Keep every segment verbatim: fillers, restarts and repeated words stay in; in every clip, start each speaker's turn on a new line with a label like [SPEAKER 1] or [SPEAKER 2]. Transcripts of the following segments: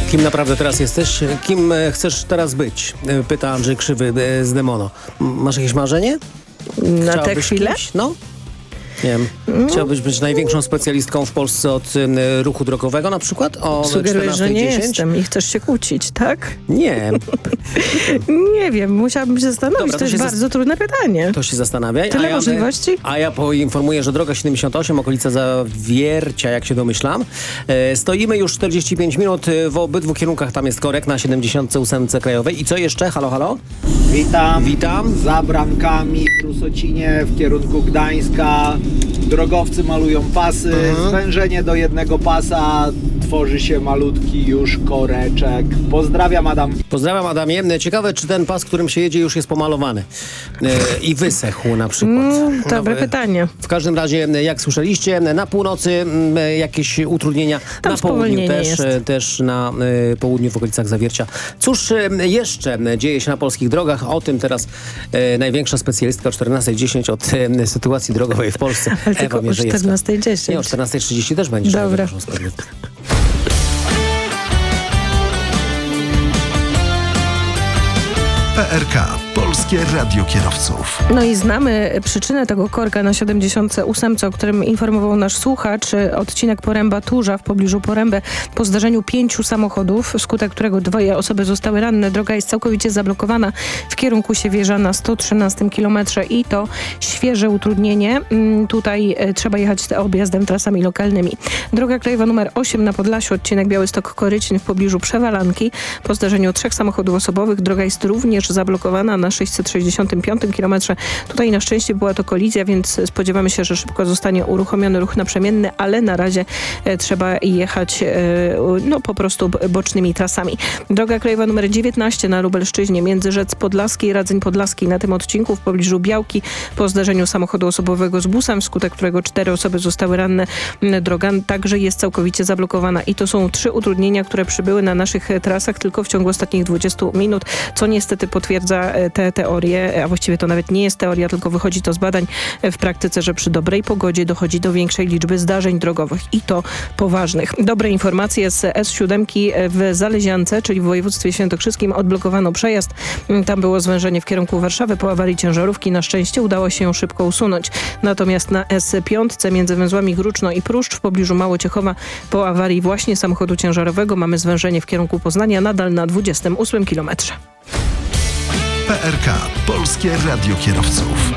[SPEAKER 1] Kim naprawdę teraz jesteś? Kim chcesz teraz być? Pyta Andrzej Krzywy z Demono. Masz jakieś marzenie?
[SPEAKER 2] Na tę chwilę?
[SPEAKER 1] Kimś? No. Nie wiem. Mm. Chciałbyś być największą specjalistką w Polsce od y, ruchu drogowego na przykład? O
[SPEAKER 2] Sugerujesz, że nie jestem i chcesz się kłócić, tak?
[SPEAKER 1] Nie.
[SPEAKER 2] Nie wiem, musiałabym się zastanowić. Dobra, to, to jest bardzo trudne pytanie.
[SPEAKER 1] To się zastanawiaj.
[SPEAKER 2] Tyle
[SPEAKER 1] a ja,
[SPEAKER 2] możliwości?
[SPEAKER 1] A ja poinformuję, że droga siedemdziesiąt osiem, okolica Zawiercia, jak się domyślam. E, stoimy już czterdzieści pięć minut w obydwu kierunkach. Tam jest korek na siedemdziesiąt osiem krajowej. I co jeszcze? Halo, halo?
[SPEAKER 3] Witam.
[SPEAKER 1] Witam.
[SPEAKER 3] Za bramkami w Rusocinie w kierunku Gdańska. Drogowcy malują pasy. Mhm. Zwężenie do jednego pasa. Tworzy się malutki już koreczek. Pozdrawiam, Adam.
[SPEAKER 1] Pozdrawiam, Adamie. Ciekawe, czy ten pas, którym się jedzie, już jest pomalowany e, i wysechł na przykład.
[SPEAKER 2] Mm, dobre
[SPEAKER 1] no,
[SPEAKER 2] pytanie.
[SPEAKER 1] W każdym razie, jak słyszeliście, na północy m, jakieś utrudnienia,
[SPEAKER 2] Tam
[SPEAKER 1] na południu też,
[SPEAKER 2] jest.
[SPEAKER 1] też na e, południu w okolicach Zawiercia. Cóż e, jeszcze dzieje się na polskich drogach? O tym teraz e, największa specjalistka o czternasta dziesięć od e, sytuacji drogowej w Polsce.
[SPEAKER 2] Ale tylko o czternasta dziesięć.
[SPEAKER 1] Nie, o czternasta trzydzieści też będzie.
[SPEAKER 2] Dobra.
[SPEAKER 4] P R K. Polskie Radio Kierowców.
[SPEAKER 2] No i znamy przyczynę tego korka na siedemdziesiąt osiem, o którym informował nasz słuchacz. Odcinek Poręba-Turza w pobliżu Poręby po zdarzeniu pięciu samochodów, wskutek którego dwie osoby zostały ranne. Droga jest całkowicie zablokowana w kierunku Siewierza na sto trzynastym kilometrze i to świeże utrudnienie. Tutaj trzeba jechać objazdem trasami lokalnymi. Droga krajowa numer osiem na Podlasiu, odcinek Białystok-Korycin w pobliżu Przewalanki. Po zdarzeniu trzech samochodów osobowych droga jest również zablokowana na sześćset sześćdziesiątym piątym kilometrze. Tutaj na szczęście była to kolizja, więc spodziewamy się, że szybko zostanie uruchomiony ruch naprzemienny, ale na razie e, trzeba jechać e, no po prostu bocznymi trasami. Droga krajowa numer dziewiętnaście na Lubelszczyźnie między Rzec Podlaskiej i Radzeń Podlaskiej na tym odcinku w pobliżu Białki po zdarzeniu samochodu osobowego z busem, wskutek którego cztery osoby zostały ranne. Droga także jest całkowicie zablokowana i to są trzy utrudnienia, które przybyły na naszych trasach tylko w ciągu ostatnich dwudziestu minut, co niestety potwierdza te teorię, a właściwie to nawet nie jest teoria, tylko wychodzi to z badań w praktyce, że przy dobrej pogodzie dochodzi do większej liczby zdarzeń drogowych i to poważnych. Dobre informacje z S siedem w Zaleziance, czyli w województwie świętokrzyskim, odblokowano przejazd. Tam było zwężenie w kierunku Warszawy po awarii ciężarówki. Na szczęście udało się ją szybko usunąć. Natomiast na S pięć między węzłami Gruczno i Pruszcz w pobliżu Małociechowa po awarii właśnie samochodu ciężarowego mamy zwężenie w kierunku Poznania nadal na dwudziestym ósmym kilometrze.
[SPEAKER 4] P R K. Polskie Radio Kierowców.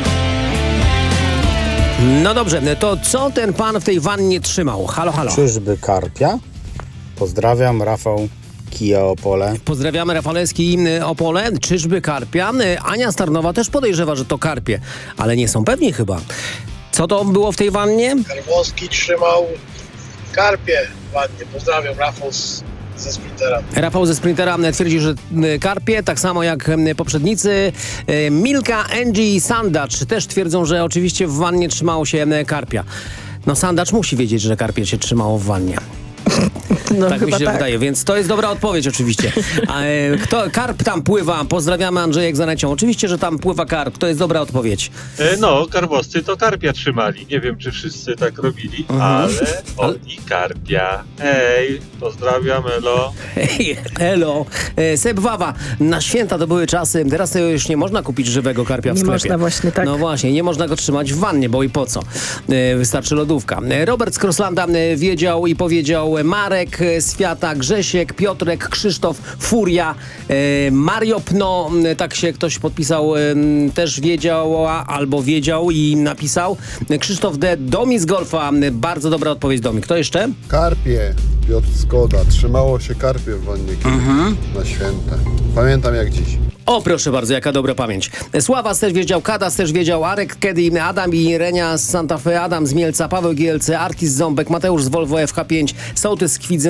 [SPEAKER 1] No dobrze, to co ten pan w tej wannie trzymał? Halo, halo.
[SPEAKER 5] Czyżby karpia? Pozdrawiam, Rafał, Kia Opole.
[SPEAKER 1] Pozdrawiamy, Rafalewski, Opole. Czyżby karpia? Ania Starnowa też podejrzewa, że to karpie, ale nie są pewni chyba. Co to było w tej wannie?
[SPEAKER 6] Karwowski trzymał karpie w wannie. Pozdrawiam, Rafał z ze Sprintera.
[SPEAKER 1] Rafał ze Sprintera twierdzi, że karpie, tak samo jak poprzednicy. Milka, Angie i Sandacz też twierdzą, że oczywiście w wannie trzymało się karpia. No Sandacz musi wiedzieć, że karpie się trzymało w wannie.
[SPEAKER 2] No,
[SPEAKER 1] tak mi się
[SPEAKER 2] tak.
[SPEAKER 1] wydaje, więc to jest dobra odpowiedź oczywiście. A, e, kto, karp tam pływa, pozdrawiamy Andrzejek za Necią. Oczywiście, że tam pływa karp, to jest dobra odpowiedź.
[SPEAKER 7] E, no, karwowscy to karpia trzymali. Nie wiem, czy wszyscy tak robili, mhm. ale oni karpia. Hej, pozdrawiam, elo.
[SPEAKER 1] Hej, elo. E, Seb Wawa, na święta to były czasy, teraz to już nie można kupić żywego karpia w
[SPEAKER 2] nie
[SPEAKER 1] sklepie.
[SPEAKER 2] Nie można właśnie, tak.
[SPEAKER 1] No właśnie, nie można go trzymać w wannie, bo i po co? E, wystarczy lodówka. E, Robert z Crosslanda e, wiedział i powiedział Marek z Fiata, Grzesiek, Piotrek, Krzysztof, Furia, e, Mario Pno, tak się ktoś podpisał, e, też wiedział albo wiedział i napisał. Krzysztof D. Domi z Golfa, bardzo dobra odpowiedź, Domi. Kto jeszcze?
[SPEAKER 8] Karpie, Piotr Skoda. Trzymało się karpie w wannie kiedyś mhm. na święta. Pamiętam jak dziś.
[SPEAKER 1] O, proszę bardzo, jaka dobra pamięć. Sława też wiedział, Kadas też wiedział, Arek, Kedy, Adam i Renia z Santa Fe, Adam z Mielca, Paweł Gielce, Arki z Ząbek, Mateusz z Volvo F H pięć, Sołtys z Kwidzy,